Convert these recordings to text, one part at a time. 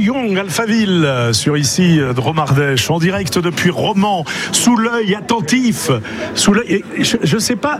Young, Alphaville, sur ici Dromardèche, en direct depuis Romans, sous l'œil attentif, sous l'œil. Je sais pas,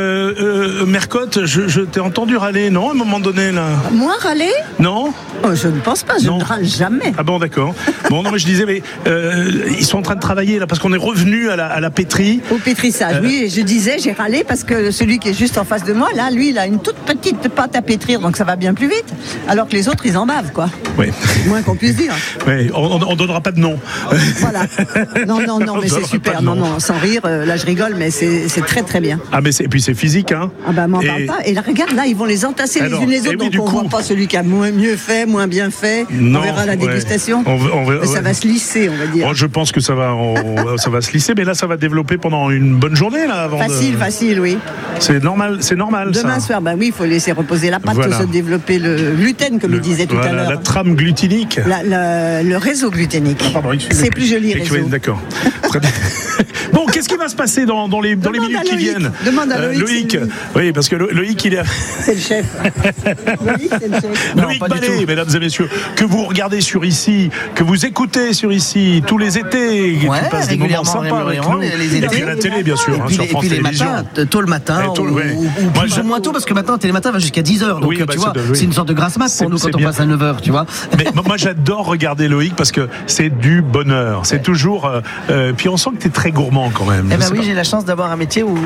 Mercotte, je t'ai entendu râler, non, à un moment donné là. Moi râler ? Non. Je ne pense pas, je ne râle jamais. Ah bon, d'accord. Bon, non, mais je disais, mais ils sont en train de travailler là, parce qu'on est revenu à la pétrie. Au pétrissage, oui, je disais, j'ai râlé parce que celui qui est juste en face de moi, là, lui, il a une toute petite pâte à pétrir, donc ça va bien plus vite. Alors que les autres, ils en bavent, quoi. Oui. Moins qu'on puisse dire. Oui, on donnera pas de nom. Voilà. Non, mais c'est super. Non, sans rire, là, je rigole, mais c'est très, très bien. Ah, mais et puis c'est physique, hein. Ah, bah, m'en parle pas. Et là, regarde, là, ils vont les entasser les unes les autres, donc on voit pas celui qui a mieux fait, moins bien fait. On verra la dégustation. Ça va se lisser, on va dire. Oh, je pense que ça va se lisser, mais là, ça va développer pendant une bonne journée, là, avant. Facile, oui. C'est normal. Demain soir, oui, il faut laisser reposer la pâte, se développer le gluten, comme il disait tout à l'heure. La trame gluténique. Le réseau gluténique. Ah, pardon, c'est plus joli, réseau. D'accord. Très bien. Bon, qu'est-ce qui va se passer dans les minutes qui viennent? Demande à Loïc. Oui, parce que Loïc, il est... C'est le chef. Loïc, c'est le chef. Loïc Ballet, mesdames et messieurs, que vous regardez sur ici, que vous écoutez sur ici, tous les étés, qui passent des moments sympas avec nous. Et puis la télé, bien sûr, sur France Télévisions. Tôt le matin, ou plus ou moins tôt, parce que maintenant, Télématin va jusqu'à 10h. Donc, tu vois, c'est une sorte de grasse mat pour nous quand on passe à 9h, tu vois. Mais moi, j'adore regarder Loïc parce que c'est du bonheur. C'est toujours... puis on sent que tu es très gourmand quand même. Eh ben oui, j'ai la chance d'avoir un métier où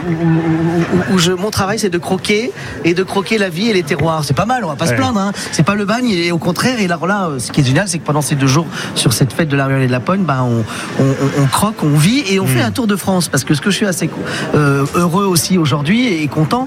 mon travail, c'est de croquer la vie et les terroirs. C'est pas mal, on va pas se plaindre, hein. C'est pas le bagne, et au contraire. Et là, ce qui est génial, c'est que pendant ces 2 jours, sur cette fête de la ruelle et de la Pogne, on croque, on vit et on fait un tour de France. Parce que ce que je suis assez heureux aussi aujourd'hui et content,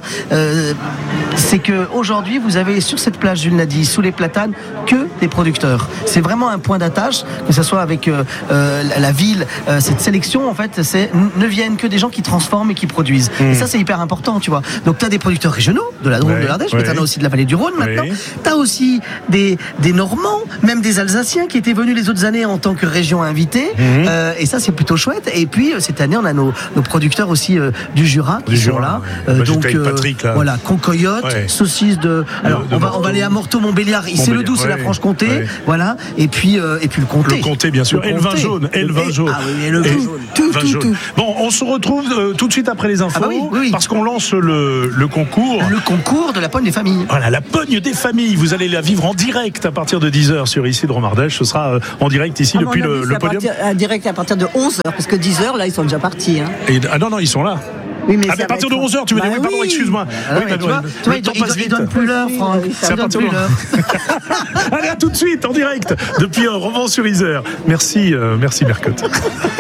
c'est que aujourd'hui, vous avez sur cette plage, Jules l'a dit, sous les platanes, que des producteurs. C'est vraiment un point d'attache, que ce soit avec la ville, cette sélection, en fait, ne viennent que des gens qui transforment et qui produisent. Et ça, c'est hyper important, tu vois. Donc, tu as des producteurs régionaux, de la Drôme, de l'Ardèche, mais tu en as aussi de la vallée du Rhône maintenant. Tu as aussi des Normands, même des Alsaciens qui étaient venus les autres années en tant que région invitée. Et ça, c'est plutôt chouette. Et puis, cette année, on a nos producteurs aussi du Jura qui sont là. Donc, Patrick, là. Voilà, concoyote, saucisse de... Alors, on va aller à Morteau-Montbéliard. C'est le Doubs, c'est la Franche-Comté. Voilà. Et puis le Comté. Le Comté, bien sûr. Et le vin jaune. Ah oui, et le vin jaune. Tout. Bon, on se retrouve tout de suite après les infos. Oui. Parce qu'on lance le concours. Le concours de la pogne des familles. Voilà, la pogne des familles. Vous allez la vivre en direct à partir de 10h sur ici Dromardèche. Ce sera en direct ici depuis le podium. Direct à partir de 11h, parce que 10h, là, ils sont déjà partis. Hein. Non, ils sont là. Oui, mais à partir de 11h, tu veux dire, pardon, excuse-moi. Tu vois, il donne plus l'heure, Franck. C'est à partir de l'heure. Allez, à tout de suite, en direct, depuis Romans-sur-Isère. Merci Mercotte.